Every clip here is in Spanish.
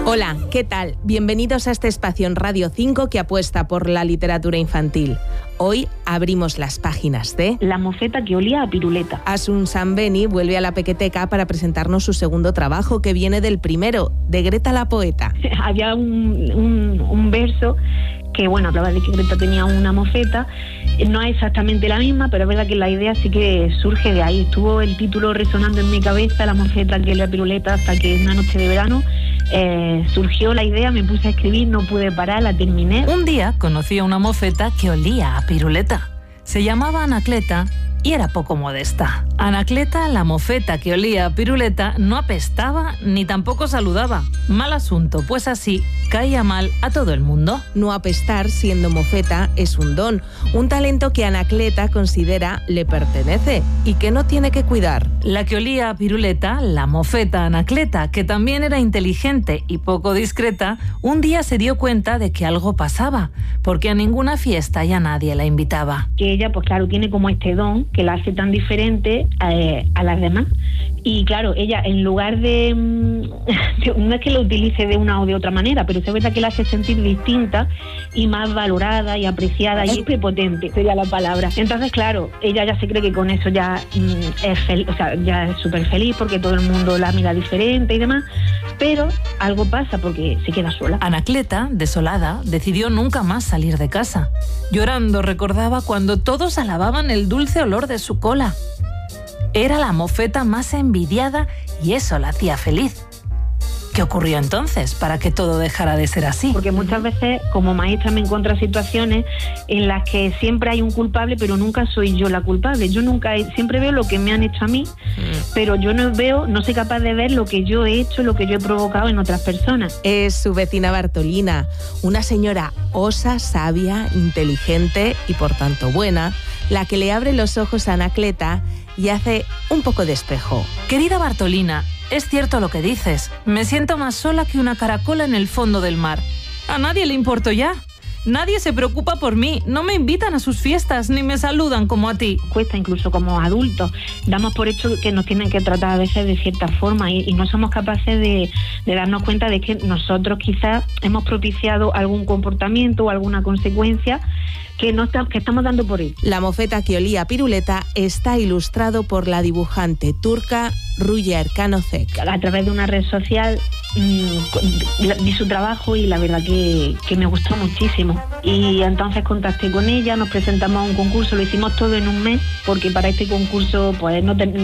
Hola, ¿qué tal? Bienvenidos a este espacio en Radio 5 que apuesta por la literatura infantil. Hoy abrimos las páginas de La mofeta que olía a piruleta. Asun Sanbeni vuelve a la Pequeteca para presentarnos su segundo trabajo, que viene del primero, de Greta la poeta. Había un verso que, bueno, hablaba de que Greta tenía una mofeta. No es exactamente la misma, pero es verdad que la idea sí que surge de ahí. Estuvo el título resonando en mi cabeza, La mofeta que olía a piruleta, hasta que una noche de verano surgió la idea, me puse a escribir, no pude parar, la terminé. Un día conocí a una mofeta que olía a piruleta. Se llamaba Anacleta y era poco modesta. Anacleta, la mofeta que olía a piruleta, no apestaba ni tampoco saludaba. Mal asunto, pues así caía mal a todo el mundo. No apestar siendo mofeta es un don, un talento que Anacleta considera le pertenece y que no tiene que cuidar. La que olía a piruleta, la mofeta Anacleta, que también era inteligente y poco discreta, un día se dio cuenta de que algo pasaba, porque a ninguna fiesta ya nadie la invitaba. Que ella, pues claro, tiene como este don que la hace tan diferente a las demás. Y claro, ella en lugar de no es que lo utilice de una o de otra manera, pero es verdad que la hace sentir distinta y más valorada y apreciada y prepotente, sería la palabra. Entonces, claro, ella ya se cree que con eso ya es feliz, o sea, ya es súper feliz porque todo el mundo la mira diferente y demás, pero algo pasa porque se queda sola. Anacleta, desolada, decidió nunca más salir de casa. Llorando recordaba cuando todos alababan el dulce olor de su cola. Era la mofeta más envidiada y eso la hacía feliz. ¿Qué ocurrió entonces para que todo dejara de ser así? Porque muchas veces como maestra me encuentro en situaciones en las que siempre hay un culpable, pero nunca soy yo la culpable. Yo siempre veo lo que me han hecho a mí, pero yo no soy capaz de ver lo que yo he hecho, lo que yo he provocado en otras personas. Es su vecina Bartolina, una señora osa, sabia, inteligente y por tanto buena, la que le abre los ojos a Anacleta y hace un poco de espejo. Querida Bartolina, es cierto lo que dices. Me siento más sola que una caracola en el fondo del mar. A nadie le importo ya. Nadie se preocupa por mí. No me invitan a sus fiestas ni me saludan como a ti. Cuesta incluso como adultos. Damos por hecho que nos tienen que tratar a veces de cierta forma y no somos capaces de darnos cuenta de que nosotros quizás hemos propiciado algún comportamiento o alguna consecuencia que estamos dando por él. La mofeta que olía a piruleta está ilustrado por la dibujante turca Ruya Erkanocek. A través de una red social vi su trabajo y la verdad que me gustó muchísimo. Y entonces contacté con ella, nos presentamos a un concurso, lo hicimos todo en un mes, porque para este concurso, pues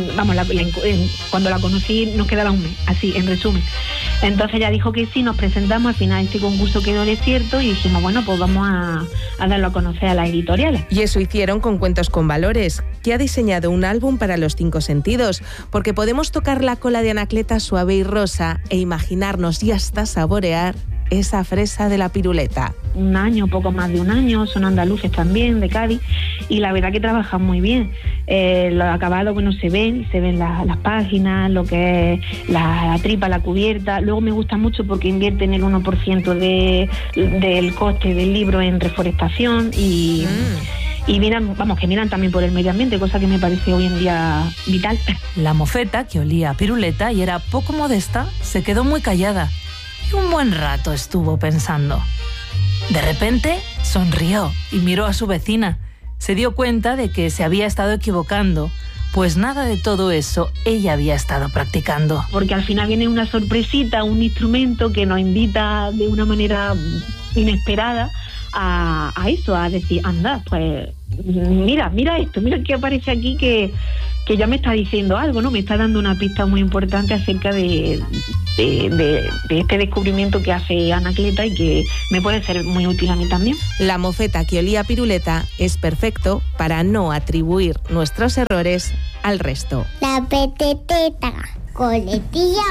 cuando la conocí nos quedaba un mes, así, en resumen. Entonces ella dijo que sí, nos presentamos, al final este concurso quedó desierto y dijimos, bueno, pues vamos a darlo a conocer a las editoriales. Y eso hicieron con Cuentos con Valores, que ha diseñado un álbum para los 5 sentidos, porque podemos tocar la cola de Anacleta suave y rosa e imaginarnos y hasta saborear esa fresa de la piruleta. Un año, poco más de un año, son andaluces también, de Cádiz, y la verdad que trabajan muy bien. Los acabados, bueno, se ven las páginas, lo que es la tripa, la cubierta. Luego me gusta mucho porque invierten el 1% del coste del libro en reforestación y miran, que miran también por el medio ambiente, cosa que me parece hoy en día vital. La mofeta, que olía a piruleta y era poco modesta, se quedó muy callada y un buen rato estuvo pensando. De repente sonrió y miró a su vecina. Se dio cuenta de que se había estado equivocando, pues nada de todo eso ella había estado practicando. Porque al final viene una sorpresita, un instrumento que nos invita de una manera inesperada a eso, a decir, anda, pues mira esto, mira qué aparece aquí que ya me está diciendo algo, ¿no? Me está dando una pista muy importante acerca de este descubrimiento que hace Anacleta y que me puede ser muy útil a mí también. La mofeta que olía a piruleta es perfecto para no atribuir nuestros errores al resto. La Pequeteca, coletilla